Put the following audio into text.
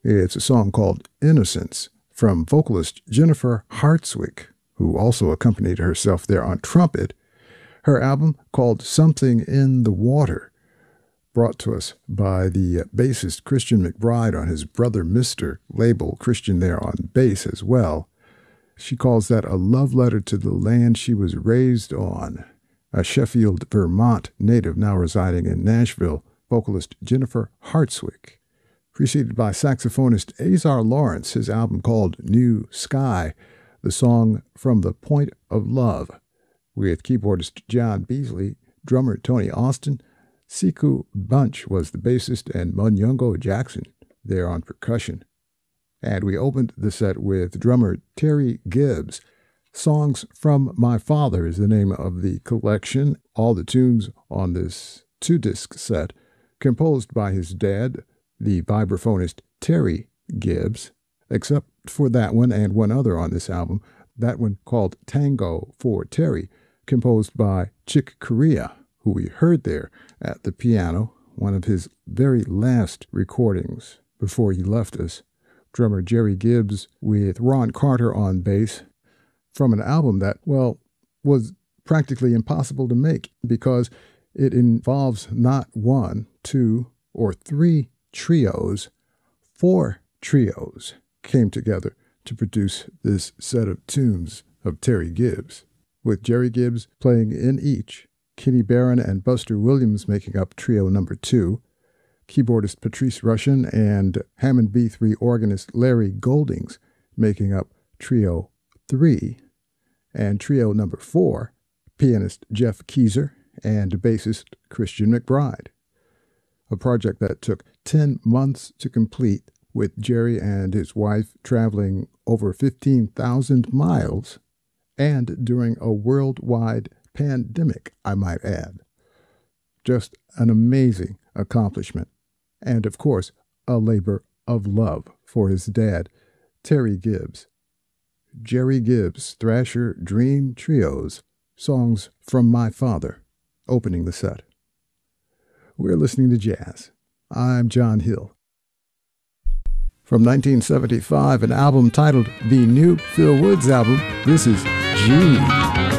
It's a song called Innocence from vocalist Jennifer Hartswick, who also accompanied herself there on trumpet. Her album called Something in the Water, brought to us by the bassist Christian McBride on his Brother Mister label, Christian there on bass as well. She calls that a love letter to the land she was raised on. A Sheffield, Vermont native now residing in Nashville, vocalist Jennifer Hartswick. Preceded by saxophonist Azar Lawrence, his album called New Sky, the song From the Point of Love, with keyboardist John Beasley, drummer Tony Austin. Siku Bunch was the bassist, and Munyungo Jackson there on percussion. And we opened the set with drummer Terry Gibbs. Songs from My Father is the name of the collection. All the tunes on this 2-disc set composed by his dad, the vibraphonist Terry Gibbs, except for that one and one other on this album, that one called Tango for Terry, composed by Chick Corea, who we heard there at the piano, one of his very last recordings before he left us. Drummer Jerry Gibbs with Ron Carter on bass, from an album that, well, was practically impossible to make because it involves not 1, 2, or 3 trios. 4 trios came together to produce this set of tunes of Terry Gibbs, with Jerry Gibbs playing in each, Kenny Barron and Buster Williams making up trio number 2, keyboardist Patrice Rushen and Hammond B3 organist Larry Goldings making up trio 3, and trio number 4, pianist Jeff Keezer and bassist Christian McBride. A project that took 10 months to complete, with Jerry and his wife traveling over 15,000 miles, and during a worldwide pandemic, I might add. Just an amazing accomplishment. And of course, a labor of love for his dad, Terry Gibbs. Jerry Gibbs, Thrasher Dream Trios, Songs from My Father, opening the set. We're listening to jazz. I'm John Hill. From 1975, an album titled The New Phil Woods Album, this is Genie.